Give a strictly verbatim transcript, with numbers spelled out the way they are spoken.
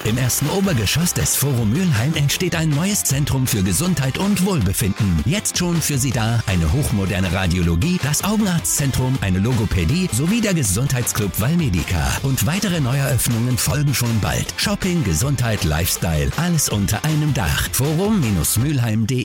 Im ersten Obergeschoss des Forum Mülheim entsteht ein neues Zentrum für Gesundheit und Wohlbefinden. Jetzt schon für Sie da eine hochmoderne Radiologie, das Augenarztzentrum, eine Logopädie sowie der Gesundheitsclub Valmedica. Und weitere Neueröffnungen folgen schon bald. Shopping, Gesundheit, Lifestyle, alles unter einem Dach. forum Bindestrich mülheim punkt de